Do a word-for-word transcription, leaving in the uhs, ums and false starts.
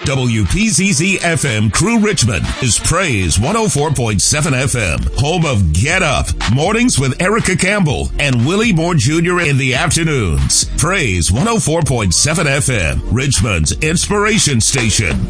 W P Z Z F M Crew Richmond is Praise one oh four point seven F M, home of Get Up, mornings with Erica Campbell and Willie Moore Junior in the afternoons. Praise one oh four point seven F M, Richmond's inspiration station.